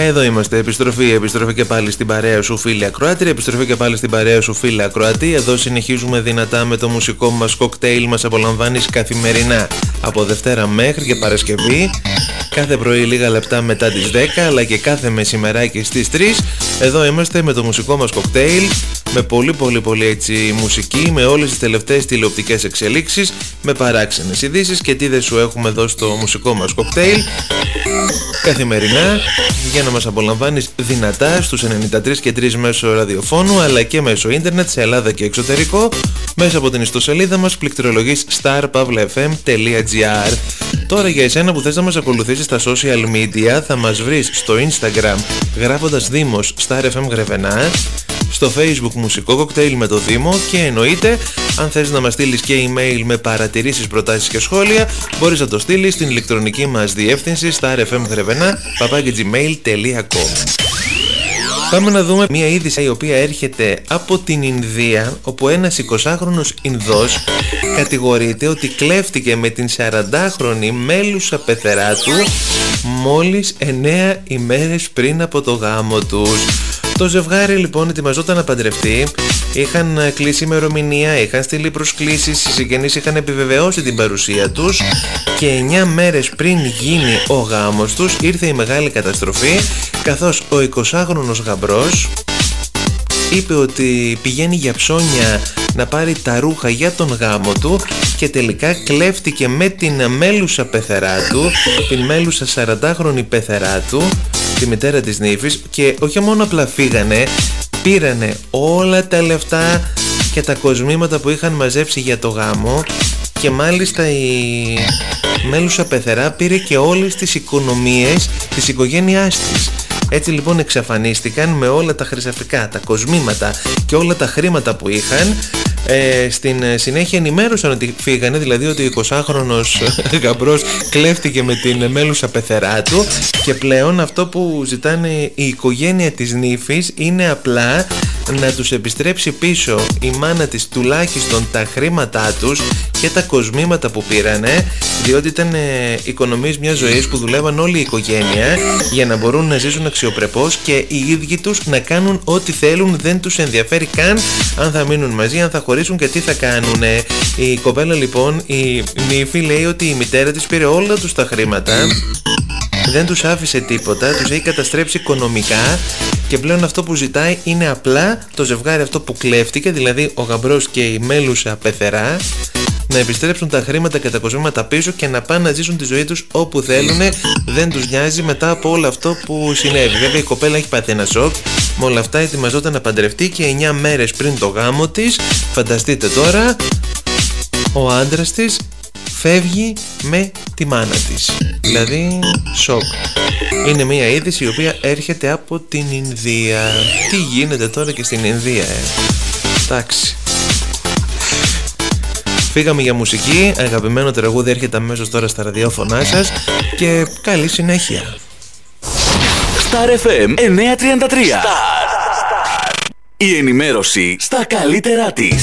Εδώ είμαστε, επιστροφή και πάλι στην παρέα σου φίλη ακροάτρια, επιστροφή και πάλι στην παρέα σου φίλη ακροατή. Εδώ συνεχίζουμε δυνατά με το μουσικό μας κοκτέιλ. Μας απολαμβάνεις καθημερινά από Δευτέρα μέχρι και Παρασκευή, κάθε πρωί λίγα λεπτά μετά τις 10, αλλά και κάθε μεσημεράκι στις 3. Εδώ είμαστε με το μουσικό μας κοκτέιλ, με πολύ έτσι μουσική, με όλες τις τελευταίες τηλεοπτικές εξελίξεις, με παράξενες ειδήσεις και τι δεν σου έχουμε εδώ στο μουσικό μας κοκτέιλ καθημερινά, για να μας απολαμβάνεις δυνατά στους 93 και 3 μέσω ραδιοφώνου, αλλά και μέσω ίντερνετ σε Ελλάδα και εξωτερικό, μέσα από την ιστοσελίδα μας πληκτρολογής star-pavlafm.gr. Τώρα για εσένα που θες να μας ακολουθήσεις στα social media, θα μας βρεις στο Instagram γράφοντας Δήμος Star FM Γρεβενά, στο Facebook Μουσικό Κοκτέιλ με το Δήμο, και εννοείται αν θες να μας στείλεις και email με παρατηρήσεις, προτάσεις και σχόλια, μπορείς να το στείλεις στην ηλεκτρονική μας διεύθυνση starfmgreveنا@gmail.com. Πάμε να δούμε μια είδηση η οποία έρχεται από την Ινδία, όπου ένας 20χρονος Ινδός κατηγορείται ότι κλέφτηκε με την 40χρονη μέλουσα πεθερά του μόλις 9 ημέρες πριν από το γάμο τους. Το ζευγάρι λοιπόν ετοιμαζόταν να παντρευτεί, είχαν κλείσει ημερομηνία, είχαν στείλει προσκλήσεις, οι συγγενείς είχαν επιβεβαιώσει την παρουσία τους και 9 μέρες πριν γίνει ο γάμος τους ήρθε η μεγάλη καταστροφή, καθώς ο 20χρονος γαμπρός είπε ότι πηγαίνει για ψώνια να πάρει τα ρούχα για τον γάμο του και τελικά κλέφτηκε με την μέλουσα πεθερά του, την μέλουσα 40χρονη πεθερά του, τη μητέρα της νύφης, και όχι μόνο απλά φύγανε, πήρανε όλα τα λεφτά και τα κοσμήματα που είχαν μαζέψει για το γάμο, και μάλιστα η μέλουσα πεθερά πήρε και όλες τις οικονομίες της οικογένειάς της. Έτσι λοιπόν εξαφανίστηκαν με όλα τα χρυσαφικά, τα κοσμήματα και όλα τα χρήματα που είχαν. Στην συνέχεια ενημέρωσαν ότι φύγανε, δηλαδή ότι ο 20χρονος γαμπρός κλέφτηκε με την μέλουσα πεθερά του, και πλέον αυτό που ζητάνε η οικογένεια της νύφης είναι απλά να τους επιστρέψει πίσω η μάνα της τουλάχιστον τα χρήματά τους και τα κοσμήματα που πήρανε, διότι ήταν οικονομίες μιας ζωής που δουλεύαν όλη η οικογένεια για να μπορούν να ζήσουν αξιοπρεπώς και οι ίδιοι τους να κάνουν ό,τι θέλουν, δεν τους ενδιαφέρει καν αν θα μείνουν μαζί, αν θα χωρίσουν και τι θα κάνουνε. Η κοπέλα λοιπόν, η νύφη, λέει ότι η μητέρα της πήρε όλα τους τα χρήματα, δεν τους άφησε τίποτα, τους έχει καταστρέψει οικονομικά, και πλέον αυτό που ζητάει είναι απλά το ζευγάρι αυτό που κλέφτηκε, δηλαδή ο γαμπρός και η μέλουσα πεθερά, να επιστρέψουν τα χρήματα και τα κοσμήματα πίσω και να πάνε να ζήσουν τη ζωή τους όπου θέλουνε. Δεν τους νοιάζει μετά από όλο αυτό που συνέβη. Βέβαια η κοπέλα έχει πάθει ένα σοκ, με όλα αυτά ετοιμαζόταν να παντρευτεί και 9 μέρες πριν το γάμο της, φανταστείτε τώρα, ο άντρας της φεύγει με τη μάνα της. Δηλαδή σοκ. Είναι μια είδηση η οποία έρχεται από την Ινδία. Τι γίνεται τώρα και στην Ινδία, εντάξει. Φύγαμε για μουσική, αγαπημένο τραγούδι έρχεται αμέσως τώρα στα ραδιόφωνά σας, και καλή συνέχεια. Star FM 933. Η ενημέρωση στα καλύτερά της.